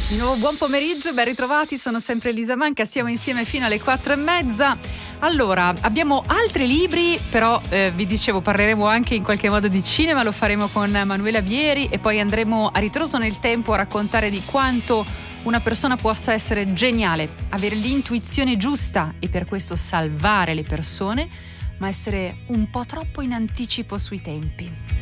Di nuovo buon pomeriggio, ben ritrovati, sono sempre Elisa Manca, siamo insieme fino alle 4:30. Allora, abbiamo altri libri, però vi dicevo parleremo anche in qualche modo di cinema, lo faremo con Manuela Vieri e poi andremo a ritroso nel tempo a raccontare di quanto una persona possa essere geniale, avere l'intuizione giusta e per questo salvare le persone, ma essere un po' troppo in anticipo sui tempi.